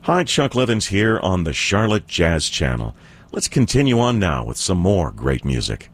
Hi, Chuck Levins here on the Charlotte Jazz Channel. Let's continue on now with some more great music.